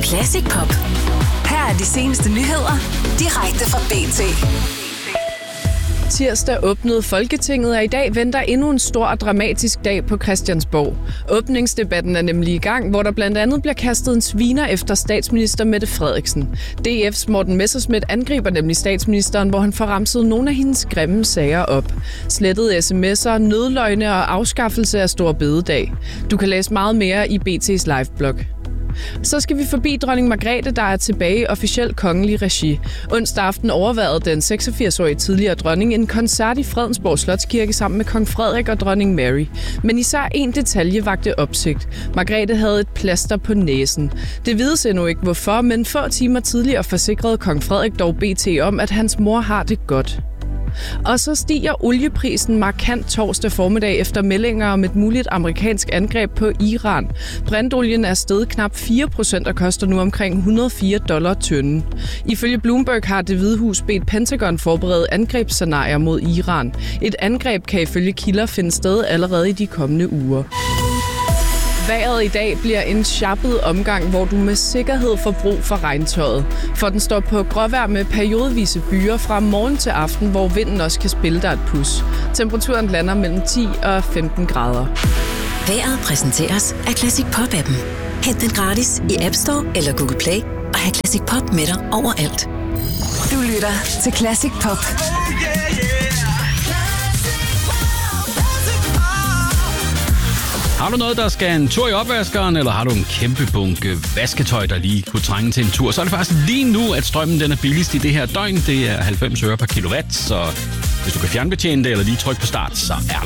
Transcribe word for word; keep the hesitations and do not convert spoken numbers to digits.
Classic Pop. Her er de seneste nyheder, direkte fra B T. Tirsdag åbnede Folketinget, og i dag venter endnu en stor og dramatisk dag på Christiansborg. Åbningsdebatten er nemlig i gang, hvor der blandt andet bliver kastet en sviner efter statsminister Mette Frederiksen. D F's Morten Messerschmidt angriber nemlig statsministeren, hvor han får ramset nogle af hendes grimme sager op. Slettede sms'er, nødløgne og afskaffelse af Store Bededag. Du kan læse meget mere i B T's liveblog. Så skal vi forbi dronning Margrethe, der er tilbage i officiel kongelig regi. Onsdag aften overværede den seksogfirs-årige tidligere dronning en koncert i Fredensborg Slotskirke sammen med kong Frederik og dronning Mary. Men især en detalje vakte opsigt. Margrethe havde et plaster på næsen. Det vides endnu ikke hvorfor, men få timer tidligere forsikrede kong Frederik dog B T om, at hans mor har det godt. Og så stiger olieprisen markant torsdag formiddag efter meldinger om et muligt amerikansk angreb på Iran. Brentolien er steget knap fire procent og koster nu omkring et hundrede og fire dollar tønden. Ifølge Bloomberg har Det Hvide Hus bedt Pentagon forberede angrebsscenarier mod Iran. Et angreb kan ifølge kilder finde sted allerede i de kommende uger. Vejret i dag bliver en sjappet omgang, hvor du med sikkerhed får brug for regntøjet. For den står på gråvejr med periodevise byer fra morgen til aften, hvor vinden også kan spille dig et pus. Temperaturen lander mellem ti og femten grader. Vejret præsenteres af Classic Pop-appen. Hent den gratis i App Store eller Google Play og have Classic Pop med dig overalt. Du lytter til Classic Pop. Har du noget, der skal en tur i opvaskeren, eller har du en kæmpe bunke vasketøj, der lige kunne trænge til en tur, så er det faktisk lige nu, at strømmen den er billigst i det her døgn. Det er halvfems øre per kilowatt, så hvis du kan fjernbetjene det, eller lige trykke på start, så er